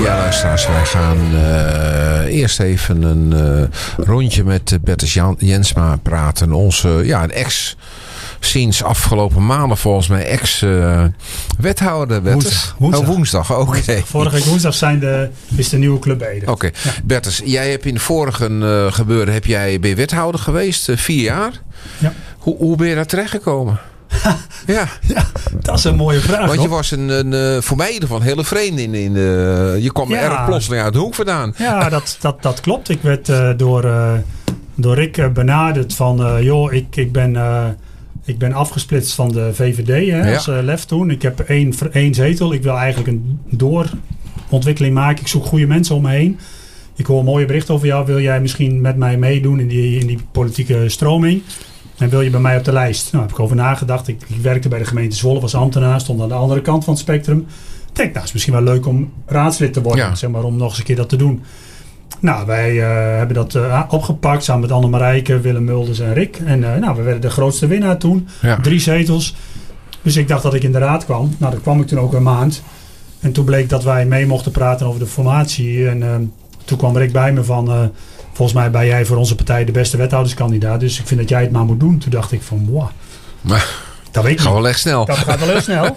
Ja, luisteraars, wij gaan eerst even een rondje met Bertus Jensma praten. Onze een sinds afgelopen maanden volgens mij ex-wethouder. Woensdag. Oké. Vorige week woensdag is de nieuwe Club Ede. Oké. Ja. Bertus, jij hebt in de vorige gebeuren ben je wethouder geweest, 4 jaar. Ja. Hoe ben je daar terechtgekomen? Ja, dat is een mooie vraag. Want je was voor mij in ieder geval een hele vreemde je kwam erg plotseling uit de hoek vandaan. Ja, dat klopt. Ik werd door Rick benaderd van ik ben afgesplitst van de VVD als LEF toen. Ik heb één zetel. Ik wil eigenlijk een doorontwikkeling maken. Ik zoek goede mensen om me heen. Ik hoor mooie berichten over jou. Wil jij misschien met mij meedoen in die politieke stroming? En wil je bij mij op de lijst? Nou, heb ik over nagedacht. Ik werkte bij de gemeente Zwolle, was ambtenaar, stond aan de andere kant van het spectrum. Ik denk, het is misschien wel leuk om raadslid te worden. Zeg maar, om nog eens een keer dat te doen. Nou, wij hebben dat opgepakt samen met Anne Marijke, Willem Mulders en Rick. En we werden de grootste winnaar toen. Ja. 3 zetels. Dus ik dacht dat ik in de raad kwam. Nou, daar kwam ik toen ook een maand. En toen bleek dat wij mee mochten praten over de formatie. En toen kwam Rick bij me van... volgens mij ben jij voor onze partij de beste wethouderskandidaat. Dus ik vind dat jij het maar moet doen. Toen dacht ik van, wow. Dat weet ik gaat wel echt snel. Dat gaat wel heel snel.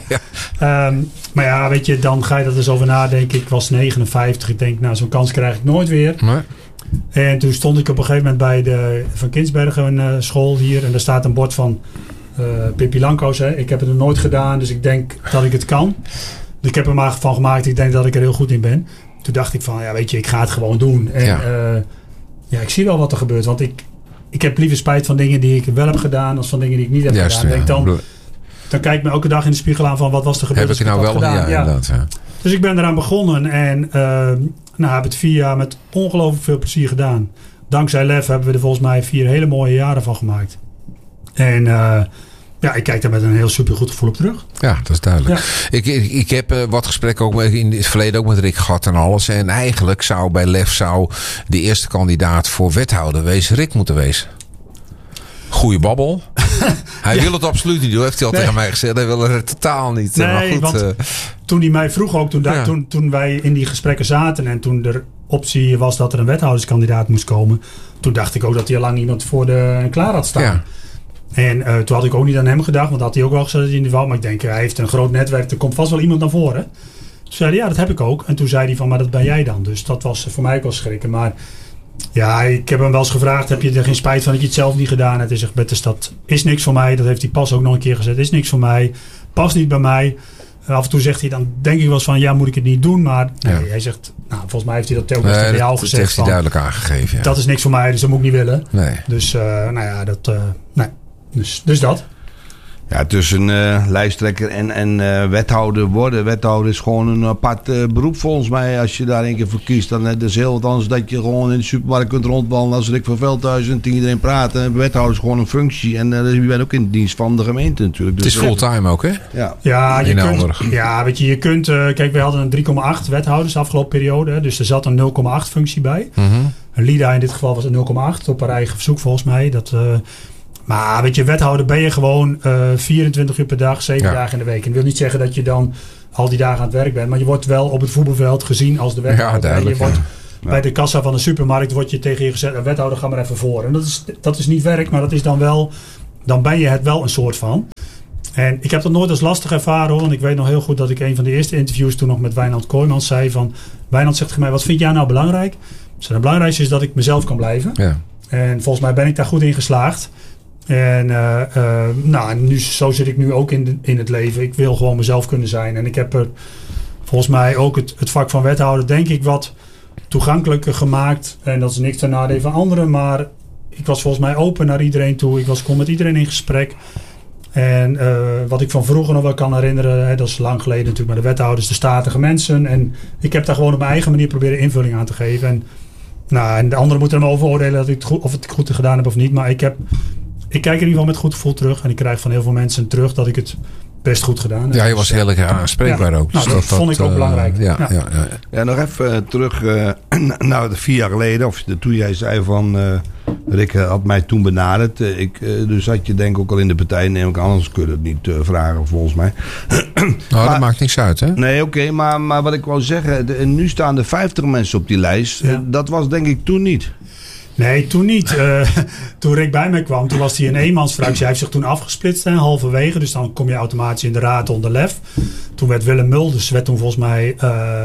Maar ja, weet je, dan ga je er dus over nadenken. Ik was 59. Ik denk, zo'n kans krijg ik nooit weer. Nee. En toen stond ik op een gegeven moment bij de Van Kinsbergen school hier. En daar staat een bord van Pippi Langkous. Ik heb het nog nooit gedaan, dus ik denk dat ik het kan. Dus ik heb er maar van gemaakt. Ik denk dat ik er heel goed in ben. Toen dacht ik van, weet je, ik ga het gewoon doen. En ik zie wel wat er gebeurt. Want ik heb liever spijt van dingen die ik wel heb gedaan... als van dingen die ik niet heb gedaan. Dan kijk ik me elke dag in de spiegel aan van wat was er gebeurd. Heb ik nou wel gedaan? Ja. Dus ik ben eraan begonnen. En heb het 4 jaar met ongelooflijk veel plezier gedaan. Dankzij LEF hebben we er volgens mij 4 hele mooie jaren van gemaakt. En... ik kijk daar met een heel supergoed gevoel op terug. Ja, dat is duidelijk. Ja. Ik heb wat gesprekken ook in het verleden ook met Rick gehad en alles. En eigenlijk zou bij LEF de eerste kandidaat voor wethouder Rick moeten wezen. Goeie babbel. Hij wil het absoluut niet. Heeft hij al tegen mij gezegd. Hij wil het totaal niet. Nee, maar goed, want toen hij mij vroeg ook. Toen wij in die gesprekken zaten. En toen er optie was dat er een wethouderskandidaat moest komen. Toen dacht ik ook dat hij al lang iemand voor klaar had staan. Ja. En toen had ik ook niet aan hem gedacht. Want dat had hij ook wel gezegd in ieder geval. Maar ik denk, hij heeft een groot netwerk. Er komt vast wel iemand naar voren. Toen zei hij, ja, dat heb ik ook. En toen zei hij van, maar dat ben jij dan. Dus dat was voor mij ook wel schrikken. Maar ja, ik heb hem wel eens gevraagd. Heb je er geen spijt van dat je het zelf niet gedaan hebt? Hij zegt, Bertus, dat is niks voor mij. Dat heeft hij pas ook nog een keer gezegd. Is niks voor mij. Past niet bij mij. Af en toe zegt hij, dan denk ik wel eens van, ja, moet ik het niet doen? Maar nee, hij zegt, volgens mij heeft hij dat telkens tegen jou gezegd. Dat heeft hij duidelijk aangegeven. Ja. Dat is niks voor mij, dus dat moet ik niet willen. Nee. Dus, nee. Dus dat. Ja, tussen lijsttrekker en wethouder worden. Wethouder is gewoon een apart beroep volgens mij. Als je daar een keer voor kiest, dan is het heel wat anders dat je gewoon in de supermarkt kunt rondwandelen als Rick van Veldhuizen en tegen iedereen praten. Wethouder is gewoon een functie en je bent ook in dienst van de gemeente natuurlijk. Dus het is fulltime ook, hè? Ja, je kunt... kijk, we hadden een 3,8 wethouders de afgelopen periode. Hè, dus er zat een 0,8 functie bij. Mm-hmm. Lida in dit geval was een 0,8 op haar eigen verzoek volgens mij. Maar weet je, wethouder ben je gewoon 24 uur per dag, 7 dagen in de week. En dat wil niet zeggen dat je dan al die dagen aan het werk bent. Maar je wordt wel op het voetbalveld gezien als de wethouder. Ja, duidelijk. Je wordt bij de kassa van een supermarkt wordt je tegen je gezegd, wethouder, ga maar even voor. En dat is niet werk, maar dat is dan wel, dan ben je het wel een soort van. En ik heb dat nooit als lastig ervaren hoor. Want ik weet nog heel goed dat ik een van de eerste interviews toen nog met Wijnand Kooijmans zei van, Wijnand zegt tegen mij, wat vind jij nou belangrijk? Het belangrijkste is dat ik mezelf kan blijven. Ja. En volgens mij ben ik daar goed in geslaagd. En zo zit ik nu ook in het leven. Ik wil gewoon mezelf kunnen zijn. En ik heb er volgens mij ook het vak van wethouder denk ik wat toegankelijker gemaakt. En dat is niks ten nadele van anderen. Maar ik was volgens mij open naar iedereen toe. Ik kon met iedereen in gesprek. En wat ik van vroeger nog wel kan herinneren. Dat is lang geleden natuurlijk. Maar de wethouders, de statige mensen. En ik heb daar gewoon op mijn eigen manier proberen invulling aan te geven. En de anderen moeten hem over oordelen of het goed gedaan heb of niet. Maar ik kijk in ieder geval met goed gevoel terug. En ik krijg van heel veel mensen terug dat ik het best goed gedaan. Ja, je was heel erg aanspreekbaar ook. Nou, dat vond ik ook belangrijk. Ja, nog even terug naar 4 jaar geleden. Of toen jij zei van... Rick had mij toen benaderd. Dus had je denk ik ook al in de partij. Neem ik aan, anders kun je het niet vragen volgens mij. Nou, dat maakt niks uit, hè? Nee, oké. Maar wat ik wou zeggen. Nu staan er 50 mensen op die lijst. Dat was denk ik toen niet. Nee, toen niet. Toen Rick bij mij kwam, toen was hij een eenmansfractie. Hij heeft zich toen afgesplitst, halverwege. Dus dan kom je automatisch in de raad onder Lef. Toen werd Willem Mulders, volgens mij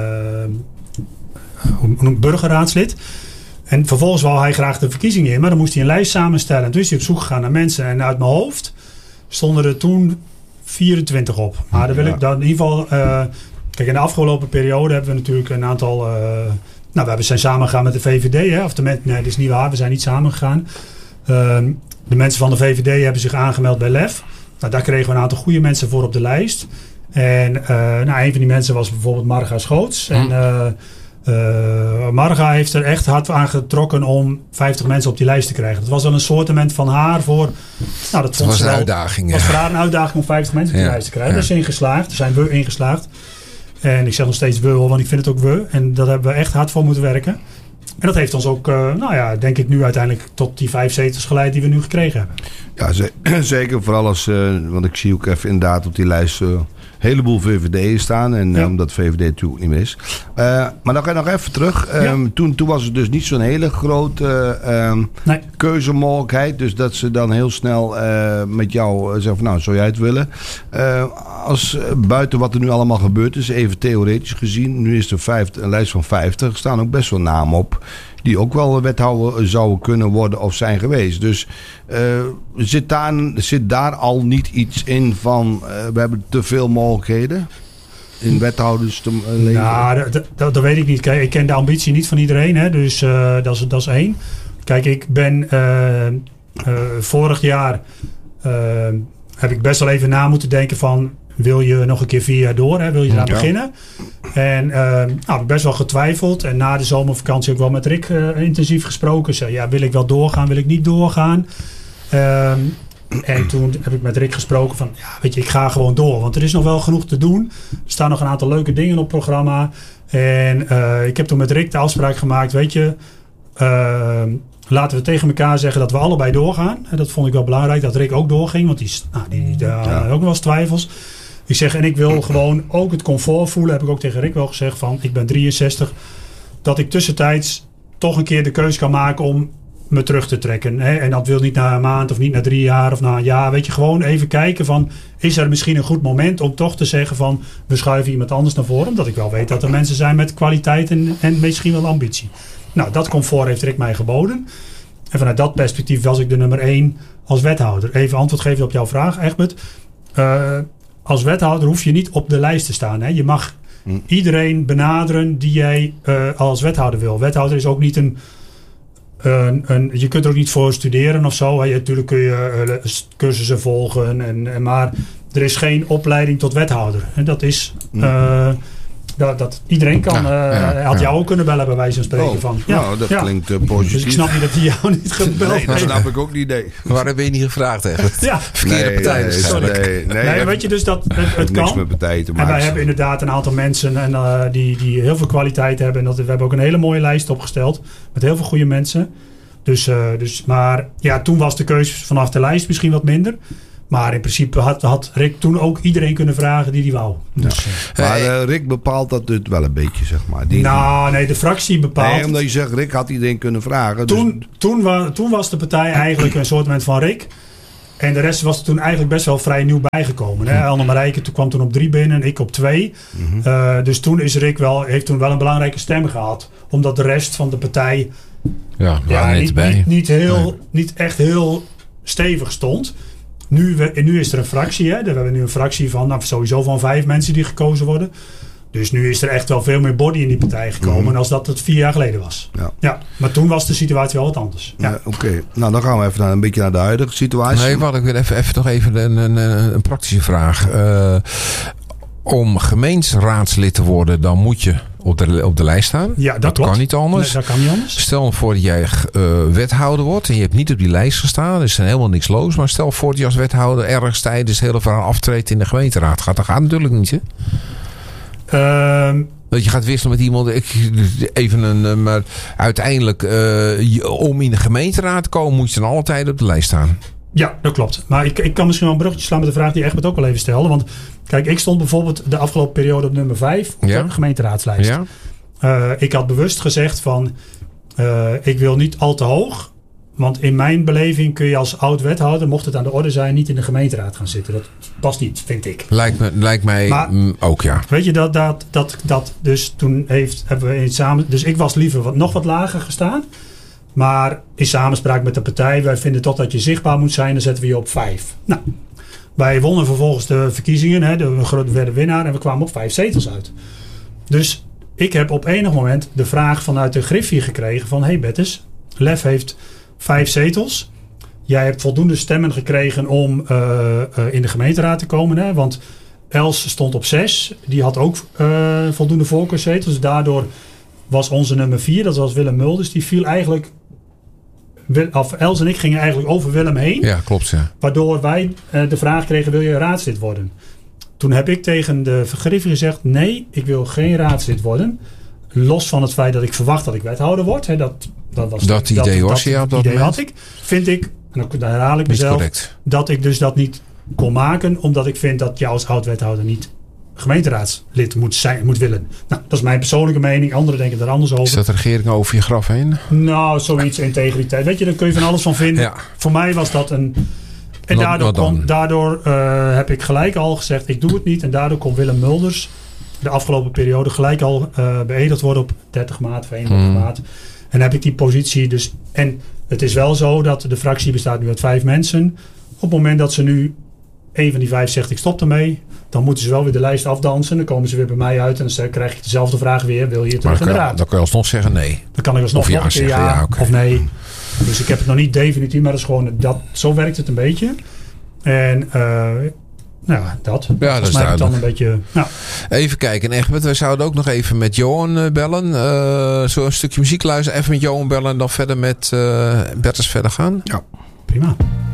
burgerraadslid. En vervolgens wou hij graag de verkiezingen in. Maar dan moest hij een lijst samenstellen. En toen is hij op zoek gegaan naar mensen. En uit mijn hoofd stonden er toen 24 op. Maar dan wil ik dan in ieder geval... kijk, in de afgelopen periode hebben we natuurlijk een aantal... we zijn samengegaan met de VVD. Hè? Nee, dat is niet waar. We zijn niet samengegaan. De mensen van de VVD hebben zich aangemeld bij LEF. Nou, daar kregen we een aantal goede mensen voor op de lijst. En een van die mensen was bijvoorbeeld Marga Schoots. En Marga heeft er echt hard aan getrokken om 50 mensen op die lijst te krijgen. Dat was wel een soortement van haar voor... Nou, dat was een uitdaging. Het was voor haar een uitdaging om 50 mensen op die lijst te krijgen. Daar is ingeslaagd. Daar zijn we ingeslaagd. En ik zeg nog steeds we, want ik vind het ook we. En daar hebben we echt hard voor moeten werken. En dat heeft ons ook, denk ik nu uiteindelijk tot die 5 zetels geleid die we nu gekregen hebben. Ja, zeker. Vooral als, want ik zie ook even inderdaad op die lijst een heleboel VVD'ers staan. En omdat VVD natuurlijk niet meer is. Maar dan ga je nog even terug. Toen was het dus niet zo'n hele grote keuzemogelijkheid. Dus dat ze dan heel snel met jou zeggen van nou, zou jij het willen? Als buiten wat er nu allemaal gebeurd is, even theoretisch gezien. Nu is er een lijst van 50. Er staan ook best wel namen op. Die ook wel wethouder zouden kunnen worden of zijn geweest. Dus zit daar al niet iets in van... we hebben te veel mogelijkheden in wethouders te leveren? Nou, dat weet ik niet. Kijk, ik ken de ambitie niet van iedereen. Hè, dus dat is 1. Kijk, ik ben vorig jaar... heb ik best wel even na moeten denken van... Wil je nog een keer 4 jaar door? Hè? Wil je eraan beginnen? En heb ik best wel getwijfeld. En na de zomervakantie ook wel met Rick intensief gesproken. Zei, wil ik wel doorgaan? Wil ik niet doorgaan? En toen heb ik met Rick gesproken van... weet je, ik ga gewoon door. Want er is nog wel genoeg te doen. Er staan nog een aantal leuke dingen op het programma. En ik heb toen met Rick de afspraak gemaakt. Weet je... laten we tegen elkaar zeggen dat we allebei doorgaan. En dat vond ik wel belangrijk, dat Rick ook doorging. Want die had ook nog wel eens twijfels. Ik zeg, en ik wil gewoon ook het comfort voelen. Heb ik ook tegen Rick wel gezegd van, ik ben 63. Dat ik tussentijds toch een keer de keuze kan maken om me terug te trekken. Hè? En dat wil niet na een maand of niet na 3 jaar of na een jaar. Weet je, gewoon even kijken van, is er misschien een goed moment om toch te zeggen van, we schuiven iemand anders naar voren. Omdat ik wel weet dat er mensen zijn met kwaliteit en misschien wel ambitie. Nou, dat comfort heeft Rick mij geboden. En vanuit dat perspectief was ik de nummer 1 als wethouder. Even antwoord geven op jouw vraag, Egbert. Als wethouder hoef je niet op de lijst te staan. Hè? Je mag iedereen benaderen die jij als wethouder wil. Wethouder is ook niet je kunt er ook niet voor studeren of zo. Natuurlijk kun je cursussen volgen. Maar er is geen opleiding tot wethouder. En dat is... Dat iedereen kan. Had jou ook kunnen bellen bij wijze van spreken. Van. Dat klinkt positief. Dus ik snap niet dat hij jou niet gebeld heeft. Nee, dat snap ik ook niet. Nee. Waarom ben je niet gevraagd eigenlijk? Verkeerde partij. Nee, weet je dus dat het kan. Niks met partijen te maken. En wij hebben inderdaad een aantal mensen die heel veel kwaliteit hebben. En we hebben ook een hele mooie lijst opgesteld. Met heel veel goede mensen. Maar toen was de keuze vanaf de lijst misschien wat minder. Maar in principe had Rick toen ook iedereen kunnen vragen die wou. Dus, maar Rick bepaalt dat het wel een beetje, zeg maar. Nee, de fractie bepaalt. Nee, omdat je zegt, Rick had iedereen kunnen vragen. Toen was de partij eigenlijk een soort van Rick. En de rest was er toen eigenlijk best wel vrij nieuw bijgekomen. Hè? Anne Marijke kwam toen op 3 binnen en ik op 2. Dus toen is Rick heeft toen wel een belangrijke stem gehad. Omdat de rest van de partij niet echt heel stevig stond. Nu is er een fractie. Hè? We hebben nu een fractie van sowieso van 5 mensen die gekozen worden. Dus nu is er echt wel veel meer body in die partij gekomen als dat het 4 jaar geleden was. Ja, maar toen was de situatie wel wat anders. Ja. Oké. Nou, dan gaan we even een beetje naar de huidige situatie. Nee, ik wil even nog even een praktische vraag. Om gemeenteraadslid te worden, dan moet je op de lijst staan. Ja, dat klopt. Kan niet anders. Nee, dat kan niet anders. Stel voor dat jij wethouder wordt en je hebt niet op die lijst gestaan. Er is dan helemaal niks los. Maar stel voor dat je als wethouder ergens tijdens het hele verhaal aftreedt in de gemeenteraad. Dat gaat natuurlijk niet, hè? Dat je gaat wisselen met iemand. Maar uiteindelijk, om in de gemeenteraad te komen, moet je dan altijd op de lijst staan. Ja, dat klopt. Maar ik kan misschien wel een bruggetje slaan met de vraag die Egbert ook al even stelde. Want kijk, ik stond bijvoorbeeld de afgelopen periode op nummer 5 op de gemeenteraadslijst. Ja. Ik had bewust gezegd van, ik wil niet al te hoog. Want in mijn beleving kun je als oud-wethouder, mocht het aan de orde zijn, niet in de gemeenteraad gaan zitten. Dat past niet, vind ik. Lijkt mij maar, ook, ja. Weet je, dat dus toen hebben we het samen. Dus ik was liever nog wat lager gestaan. Maar in samenspraak met de partij, wij vinden toch dat je zichtbaar moet zijn, dan zetten we je op 5. Nou, wij wonnen vervolgens de verkiezingen, hè, we werden winnaar en we kwamen op 5 zetels uit. Dus ik heb op enig moment de vraag vanuit de Griffie gekregen van, hey Bettes, Lef heeft 5 zetels. Jij hebt voldoende stemmen gekregen om in de gemeenteraad te komen, hè, want Els stond op 6. Die had ook voldoende voorkeurszetels. Dus daardoor was onze nummer 4, dat was Willem Mulders. Die viel eigenlijk, of Els en ik gingen eigenlijk over Willem heen. Ja, klopt. Ja. Waardoor wij de vraag kregen, wil je raadslid worden? Toen heb ik tegen de Griffie gezegd, nee, ik wil geen raadslid worden. Los van het feit dat ik verwacht dat ik wethouder word. Hè, dat idee had ik. Vind ik, en dan herhaal ik mezelf, dat ik dus dat niet kon maken. Omdat ik vind dat je als oud-wethouder niet gemeenteraadslid moet willen. Nou, dat is mijn persoonlijke mening. Anderen denken er anders over. Is dat de regering over je graf heen? Nou, zoiets, integriteit. Weet je, daar kun je van alles van vinden. Ja. Voor mij was dat een... En daardoor heb ik gelijk al gezegd, ik doe het niet. En daardoor kon Willem Mulders de afgelopen periode gelijk al beëdigd worden op 30 maart of 31 maart. En heb ik die positie dus... En het is wel zo dat de fractie bestaat nu uit 5 mensen. Op het moment dat ze nu een van die 5 zegt, ik stop ermee, dan moeten ze wel weer de lijst afdansen. Dan komen ze weer bij mij uit en dan krijg je dezelfde vraag weer. Wil je het terug in de raad? Dan kan je alsnog zeggen nee. Dan kan ik alsnog of ja zeggen, ja okay. Of nee. Dus ik heb het nog niet definitief, maar dat is gewoon zo werkt het een beetje. En dat. Ja, dat is duidelijk. Dan een beetje, nou. Even kijken, Egbert, we zouden ook nog even met Johan bellen. Zo een stukje muziek luisteren, even met Johan bellen en dan verder met Bertus verder gaan. Ja, prima.